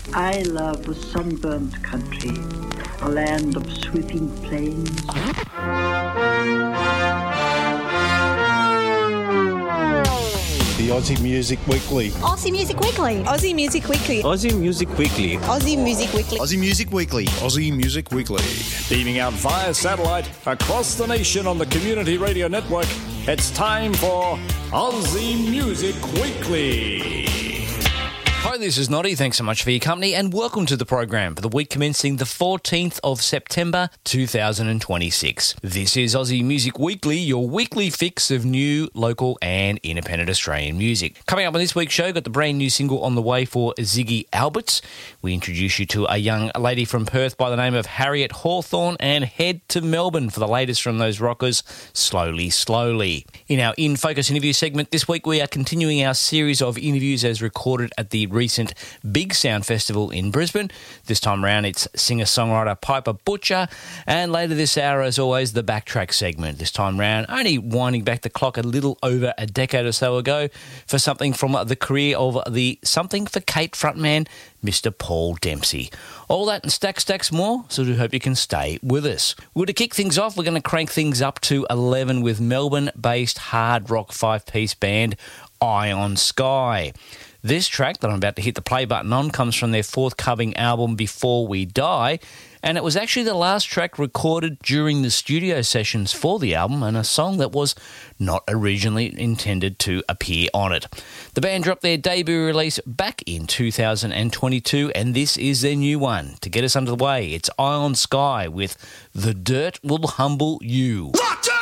I love a sunburnt country, a land of sweeping plains. The Aussie Music Weekly. Aussie Music Weekly. Aussie Music Weekly. Aussie Music Weekly. Aussie Music Weekly. Aussie Music Weekly. Aussie Music Weekly. Beaming out via satellite across the nation on the Community Radio Network, it's time for Aussie Music Weekly. Hi, this is Noddy. Thanks so much for your company and welcome to the program for the week commencing the 14th of September 2026. This is Aussie Music Weekly, your weekly fix of new, local and independent Australian music. Coming up on this week's show, got the brand new single on the way for Ziggy Alberts. We introduce you to a young lady from Perth by the name of Harriet Hawthorne and head to Melbourne for the latest from those rockers, Slowly Slowly. In our In Focus interview segment this week, we are continuing our series of interviews as recorded at the recent Big Sound Festival in Brisbane. This time around, it's singer-songwriter Piper Butcher, and later this hour, as always, the Backtrack segment. This time round, only winding back the clock a little over a decade or so ago for something from the career of the Something for Kate frontman, Mr. Paul Dempsey. All that and stacks more, so we hope you can stay with us. Well, to kick things off, we're going to crank things up to 11 with Melbourne-based hard rock five-piece band Ion Sky. This track that I'm about to hit the play button on comes from their forthcoming album Before We Die, and it was actually the last track recorded during the studio sessions for the album and a song that was not originally intended to appear on it. The band dropped their debut release back in 2022 and this is their new one. To get us underway, it's Ion Sky with The Dirt Will Humble You.